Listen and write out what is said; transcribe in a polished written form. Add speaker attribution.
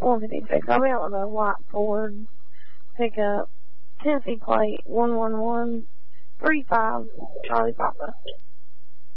Speaker 1: 156. I'll be out with a white Ford pickup, Tennessee plate 11135 Charlie Papa.